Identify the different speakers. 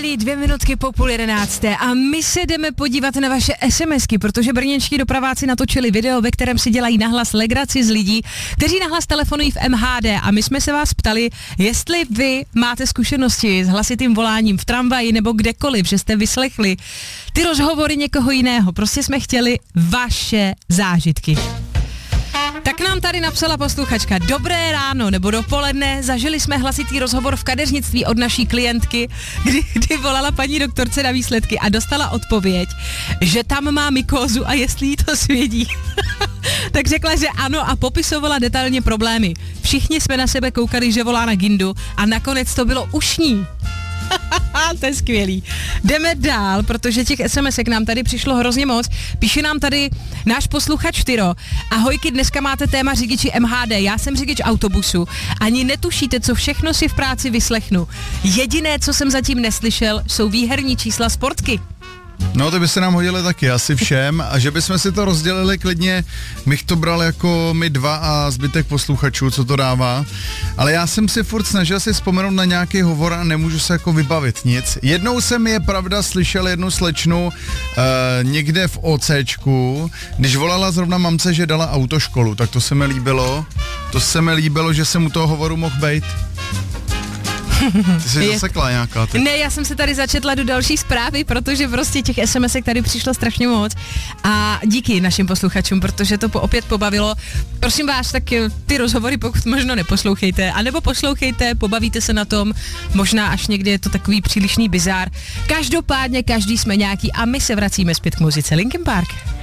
Speaker 1: milí, 2 minutky po 10:30 a my se jdeme podívat na vaše SMSky, protože brněnští dopraváci natočili video, ve kterém si dělají nahlas legraci z lidí, kteří nahlas telefonují v MHD a my jsme se vás ptali, jestli vy máte zkušenosti s hlasitým voláním v tramvaji nebo kdekoliv, že jste vyslechli ty rozhovory někoho jiného. Prostě jsme chtěli vaše zážitky. Tak nám tady napsala posluchačka: dobré ráno nebo dopoledne, zažili jsme hlasitý rozhovor v kadeřnictví od naší klientky, kdy volala paní doktorce na výsledky a dostala odpověď, že tam má mykózu a jestli jí to svědí. Tak řekla, že ano a popisovala detailně problémy. Všichni jsme na sebe koukali, že volá na Gindu a nakonec to bylo ušní. To je skvělý. Jdeme dál, protože těch SMSek nám tady přišlo hrozně moc. Píše nám tady náš posluchač Tyro: ahojky, dneska máte téma řidiči MHD. Já jsem řidič autobusu. Ani netušíte, co všechno si v práci vyslechnu. Jediné, co jsem zatím neslyšel, jsou výherní čísla Sportky.
Speaker 2: No, to by se nám hodili taky asi všem a že bychom si to rozdělili klidně, bych to bral jako my dva a zbytek posluchačů, co to dává. Ale já jsem si furt snažil si vzpomenout na nějaký hovor a nemůžu se jako vybavit nic. Jednou jsem, je pravda, slyšel jednu slečnu někde v OCčku, když volala zrovna mamce, že dala autoškolu, tak to se mi líbilo. To se mi líbilo, že jsem u toho hovoru mohl bejt. Ty jsi zasekla nějaká. Ty.
Speaker 1: Ne, já jsem se tady začetla do další zprávy, protože prostě těch SMSek tady přišlo strašně moc a díky našim posluchačům, protože to opět pobavilo. Prosím vás, tak ty rozhovory pokud možno neposlouchejte, anebo poslouchejte, pobavíte se na tom, možná až někdy je to takový přílišný bizár. Každopádně každý jsme nějaký a my se vracíme zpět k muzice Linkin Park.